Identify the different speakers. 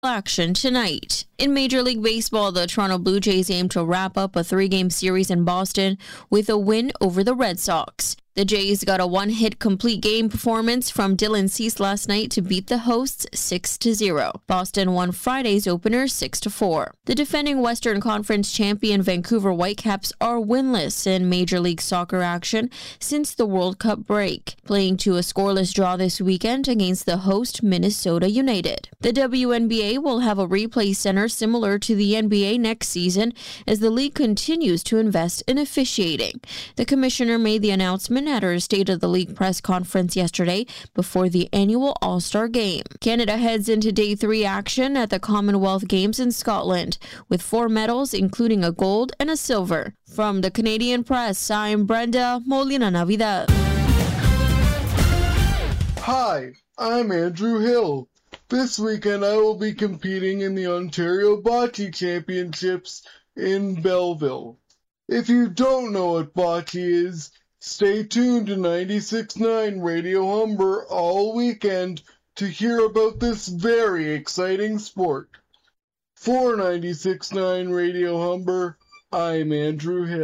Speaker 1: action tonight. In Major League Baseball, the Toronto Blue Jays aim to wrap up a 3-game series in Boston with a win over the Red Sox. The Jays got a one-hit complete game performance from Dylan Cease last night to beat the hosts 6-0. Boston won Friday's opener 6-4. The defending Western Conference champion Vancouver Whitecaps are winless in Major League Soccer action since the World Cup break, playing to a scoreless draw this weekend against the host Minnesota United. The WNBA will have a replay center similar to the NBA next season as the league continues to invest in officiating. The commissioner made the announcement at her State of the League press conference yesterday before the annual All-Star Game. Canada heads into Day 3 action at the Commonwealth Games in Scotland, with 4 medals including a gold and a silver. From the Canadian Press, I'm Brenda Molina-Navidad.
Speaker 2: Hi, I'm Andrew Hill. This weekend I will be competing in the Ontario Bocce Championships in Belleville. If you don't know what bocce is, stay tuned to 96.9 Radio Humber all weekend to hear about this very exciting sport. For 96.9 Radio Humber, I'm Andrew Hill.